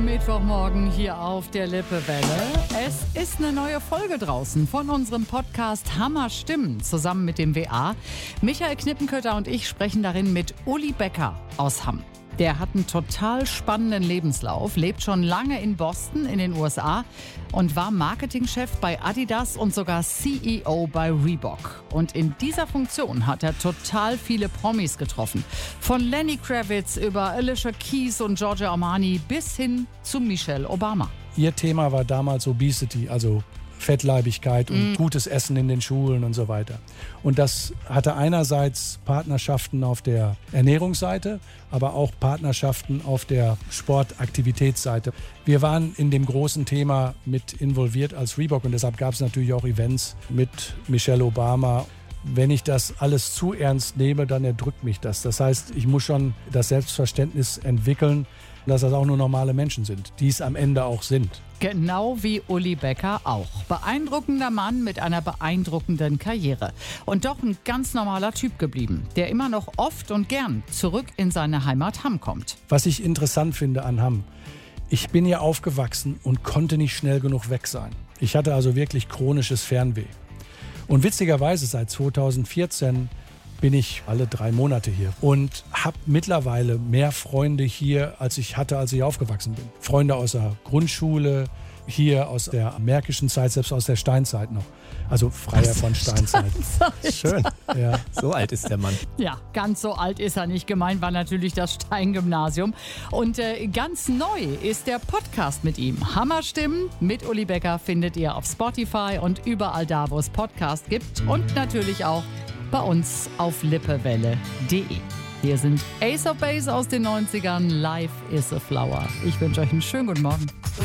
am Mittwochmorgen hier auf der Lippewelle. Es ist eine neue Folge draußen von unserem Podcast Hammer Stimmen zusammen mit dem WA. Michael Knippenkötter und ich sprechen darin mit Uli Becker aus Hamm. Der hat einen total spannenden Lebenslauf, lebt schon lange in Boston in den USA und war Marketingchef bei Adidas und sogar CEO bei Reebok. Und in dieser Funktion hat er total viele Promis getroffen. Von Lenny Kravitz über Alicia Keys und Giorgio Armani bis hin zu Michelle Obama. Ihr Thema war damals Obesity, also Fettleibigkeit und gutes Essen in den Schulen und so weiter. Und das hatte einerseits Partnerschaften auf der Ernährungsseite, aber auch Partnerschaften auf der Sportaktivitätsseite. Wir waren in dem großen Thema mit involviert als Reebok und deshalb gab es natürlich auch Events mit Michelle Obama. Wenn ich das alles zu ernst nehme, dann erdrückt mich das. Das heißt, ich muss schon das Selbstverständnis entwickeln, dass das auch nur normale Menschen sind, die es am Ende auch sind. Genau wie Uli Becker auch. Beeindruckender Mann mit einer beeindruckenden Karriere. Und doch ein ganz normaler Typ geblieben, der immer noch oft und gern zurück in seine Heimat Hamm kommt. Was ich interessant finde an Hamm, ich bin hier aufgewachsen und konnte nicht schnell genug weg sein. Ich hatte also wirklich chronisches Fernweh. Und witzigerweise seit 2014 bin ich alle 3 Monate hier und habe mittlerweile mehr Freunde hier, als ich hatte, als ich aufgewachsen bin. Freunde aus der Grundschule, hier aus der märkischen Zeit, selbst aus der Steinzeit noch. Also freier von Steinzeit. Schön. Ja. So alt ist der Mann. Ja, ganz so alt ist er nicht. Gemeint war natürlich das Steingymnasium. Und ganz neu ist der Podcast mit ihm. Hammerstimmen mit Uli Becker findet ihr auf Spotify und überall da, wo es Podcast gibt. Und natürlich auch bei uns auf lippewelle.de. Hier sind Ace of Base aus den 90ern. Life is a Flower. Ich wünsche euch einen schönen guten Morgen.